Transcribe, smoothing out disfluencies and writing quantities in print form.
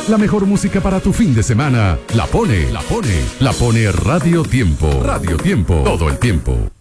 La mejor música para tu fin de semana la pone Radio Tiempo. Radio Tiempo, todo el tiempo.